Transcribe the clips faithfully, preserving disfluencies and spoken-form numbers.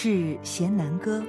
致贤南歌。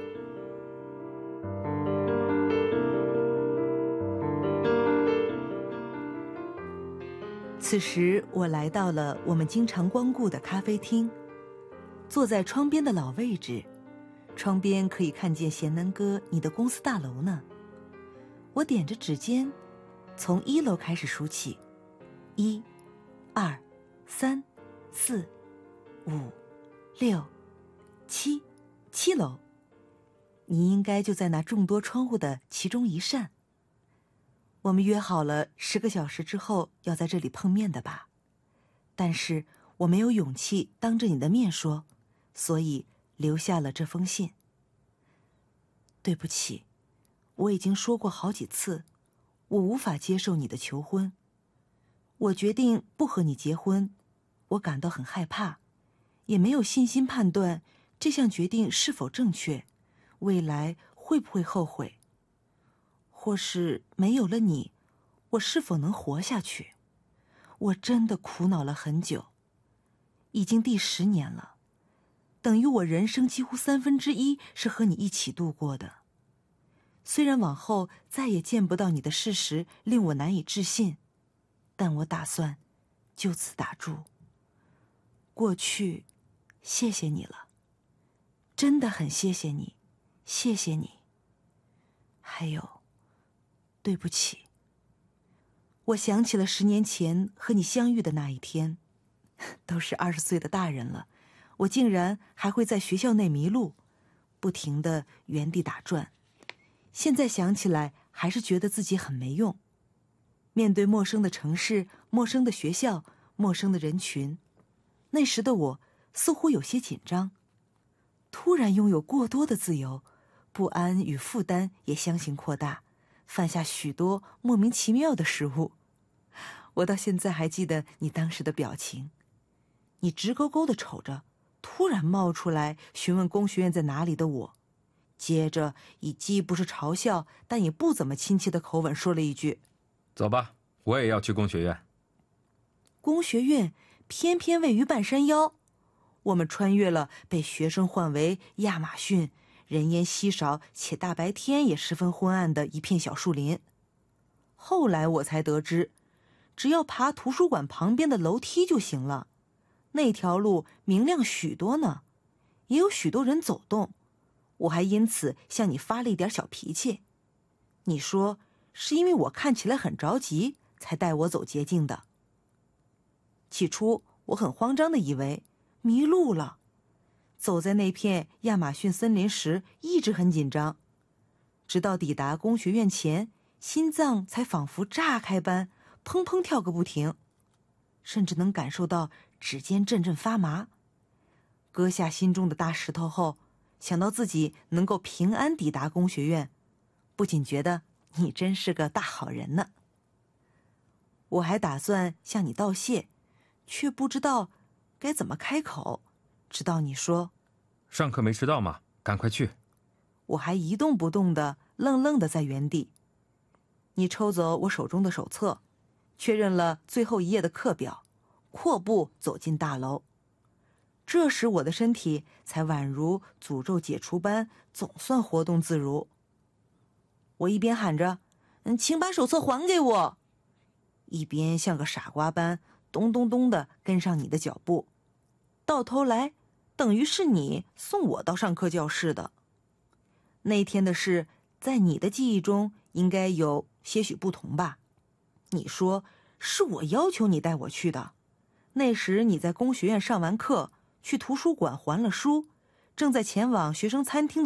此时我来到了我们经常光顾的咖啡厅，坐在窗边的老位置，窗边可以看见贤南哥你的公司大楼呢。我点着指尖，从一楼开始数起，一、二、三、四、五、六、七，七楼。你应该就在那众多窗户的其中一扇。我们约好了十个小时之后要在这里碰面的吧？但是我没有勇气当着你的面说，所以留下了这封信。对不起，我已经说过好几次，我无法接受你的求婚。我决定不和你结婚，我感到很害怕，也没有信心判断这项决定是否正确，未来会不会后悔。或是没有了你，我是否能活下去？我真的苦恼了很久，已经第十年了，等于我人生几乎三分之一是和你一起度过的。虽然往后再也见不到你的事实令我难以置信，但我打算就此打住。过去，谢谢你了，真的很谢谢你，谢谢你。还有，对不起，我想起了十年前和你相遇的那一天，都是二十岁的大人了，我竟然还会在学校内迷路，不停地原地打转。现在想起来，还是觉得自己很没用。面对陌生的城市、陌生的学校、陌生的人群，那时的我似乎有些紧张。突然拥有过多的自由，不安与负担也相形扩大，犯下许多莫名其妙的失误。我到现在还记得你当时的表情，你直勾勾地瞅着突然冒出来询问工学院在哪里的我，接着以既不是嘲笑但也不怎么亲切的口吻说了一句： 走吧，我也要去工学院。 工学院偏偏位于半山腰，我们穿越了被学生唤为亚马逊，人烟稀少且大白天也十分昏暗的一片小树林。后来我才得知，只要爬图书馆旁边的楼梯就行了，那条路明亮许多呢，也有许多人走动。我还因此向你发了一点小脾气，你说是因为我看起来很着急才带我走捷径的。起初我很慌张地以为迷路了，走在那片亚马逊森林时一直很紧张，直到抵达工学院前，心脏才仿佛炸开般砰砰跳个不停，甚至能感受到指尖阵阵发麻。割下心中的大石头后，想到自己能够平安抵达工学院，不仅觉得你真是个大好人呢。我还打算向你道谢，却不知道该怎么开口，直到你说： 上课没迟到吗？赶快去。 我还一动不动地愣愣地在原地。你抽走我手中的手册，确认了最后一页的课表，阔步走进大楼。这时我的身体才宛如诅咒解除般总算活动自如。我一边喊着嗯，请把手册还给我，一边像个傻瓜般咚咚咚地跟上你的脚步，到头来等于是你送我到上课教室的。那天的事在你的记忆中应该有些许不同吧？你说是我要求你带我去的，那时你在工学院上完课，去图书馆还了书，正在前往学生餐厅的